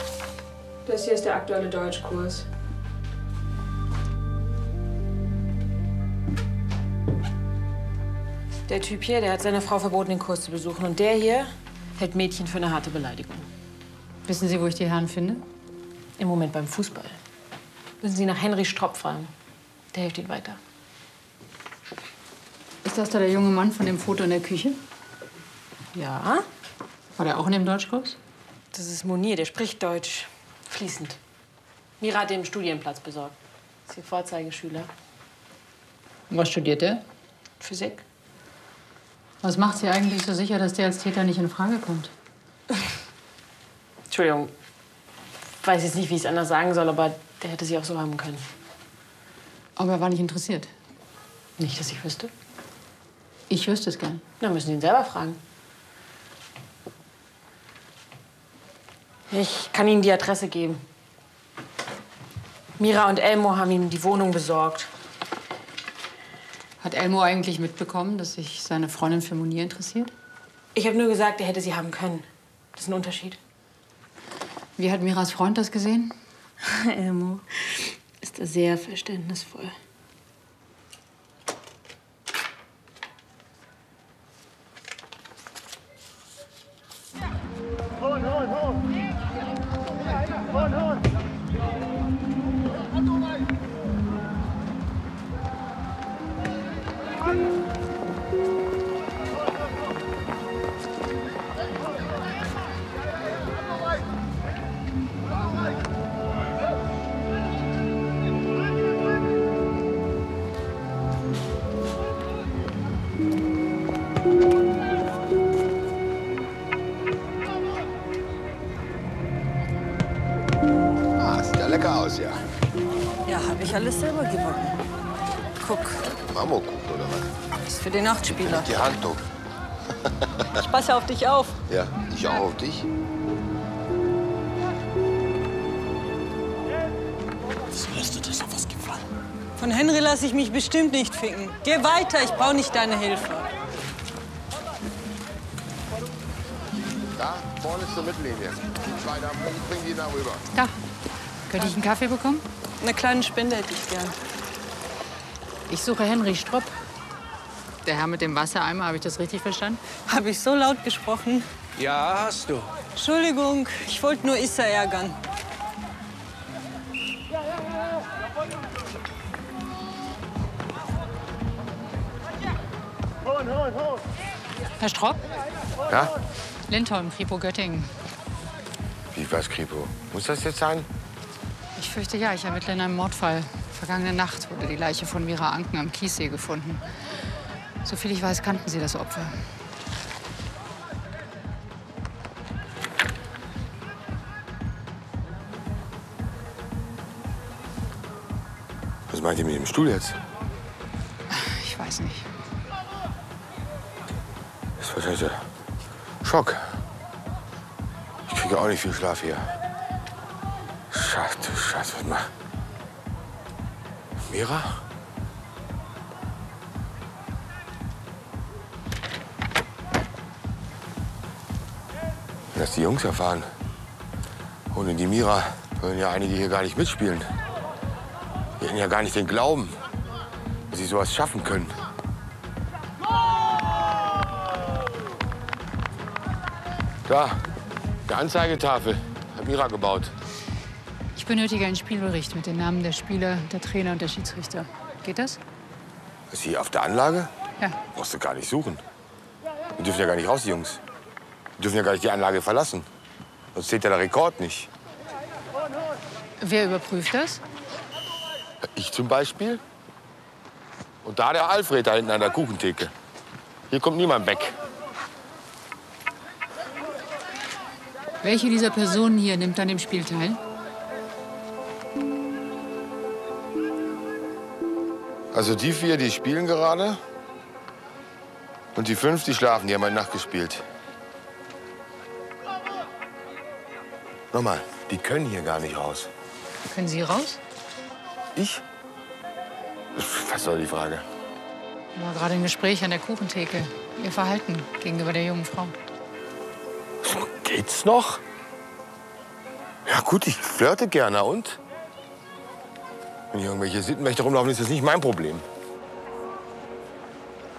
Das hier ist der aktuelle Deutschkurs. Der Typ hier, der hat seiner Frau verboten, den Kurs zu besuchen. Und der hier hält Mädchen für eine harte Beleidigung. Wissen Sie, wo ich die Herren finde? Im Moment beim Fußball. Müssen Sie nach Henry Stropp fragen. Der hilft Ihnen weiter. Ist das da der junge Mann von dem Foto in der Küche? Ja. War der auch in dem Deutschkurs? Das ist Monir, der spricht Deutsch. Fließend. Mira hat ihm einen Studienplatz besorgt. Ist ihr Vorzeigeschüler. Was studiert der? Physik. Was macht Sie eigentlich so sicher, dass der als Täter nicht in Frage kommt? Entschuldigung. Ich weiß jetzt nicht, wie ich es anders sagen soll, aber der hätte sie auch so haben können. Aber er war nicht interessiert. Nicht, dass ich wüsste. Ich wüsste es gern. Na, müssen Sie ihn selber fragen. Ich kann Ihnen die Adresse geben. Mira und Elmo haben ihm die Wohnung besorgt. Hat Elmo eigentlich mitbekommen, dass sich seine Freundin für Monir interessiert? Ich habe nur gesagt, er hätte sie haben können. Das ist ein Unterschied. Wie hat Miras Freund das gesehen? Elmo ist da sehr verständnisvoll. Sieht ja lecker aus, ja. Ja, habe ich alles selber gebacken. Guck, Marmorkuchen oder was? ist für den Nachtspieler. Die Handtuch. Ich passe auf dich auf. Ja, ich auch auf dich. Wieso lässt du dir sowas gefallen? Von Henry lasse ich mich bestimmt nicht ficken. Geh weiter, ich brauche nicht deine Hilfe. Da vorne ist zur Mittellinie. Die zwei da, bring die da rüber. Da. Könnte ich einen Kaffee bekommen? Eine kleine Spende hätte ich gern. Ich suche Henry Stropp. Der Herr mit dem Wassereimer, habe ich das richtig verstanden? Habe ich so laut gesprochen? Ja, hast du. Entschuldigung, ich wollte nur Issa ärgern. Herr Stropp? Ja? Lindholm, Kripo Göttingen. Wie was, Kripo? Muss das jetzt sein? Ich fürchte ja, ich ermittle in einem Mordfall. Vergangene Nacht wurde die Leiche von Mira Anken am Kiessee gefunden. Soviel ich weiß, kannten Sie das Opfer. Was meint ihr mit dem Stuhl jetzt? Ich weiß nicht. Das ist wahrscheinlich der Schock. Ich kriege auch nicht viel Schlaf hier. Scheiße, du Scheiße, was mach? Mira? Wenn das die Jungs erfahren. Ohne die Mira würden ja einige hier gar nicht mitspielen. Die hätten ja gar nicht den Glauben, dass sie sowas schaffen können. Da, die Anzeigetafel hat Mira gebaut. Ich benötige einen Spielbericht mit den Namen der Spieler, der Trainer und der Schiedsrichter. Geht das? Ist sie auf der Anlage? Ja. Brauchst du gar nicht suchen. Wir dürfen ja gar nicht raus, die Jungs. Wir dürfen ja gar nicht die Anlage verlassen. Sonst zählt ja der Rekord nicht. Wer überprüft das? Ich zum Beispiel. Und da der Alfred da hinten an der Kuchentheke. Hier kommt niemand weg. Welche dieser Personen hier nimmt an dem Spiel teil? Also die 4, die spielen gerade. Und die 5, die schlafen. Die haben heute Nacht gespielt. Nochmal, die können hier gar nicht raus. Können Sie raus? Ich? Was soll die Frage? War gerade ein Gespräch an der Kuchentheke. Ihr Verhalten gegenüber der jungen Frau. Geht's noch? Ja gut, ich flirte gerne und? Wenn hier irgendwelche Sittenwächter rumlaufen, ist das nicht mein Problem.